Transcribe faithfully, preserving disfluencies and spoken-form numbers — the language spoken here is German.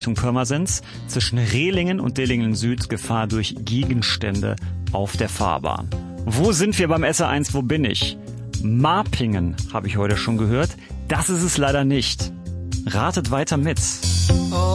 Pirmasens zwischen Rehlingen und Dillingen Süd Gefahr durch Gegenstände auf der Fahrbahn. Wo sind wir beim S R eins? Wo bin ich? Marpingen habe ich heute schon gehört. Das ist es leider nicht. Ratet weiter mit.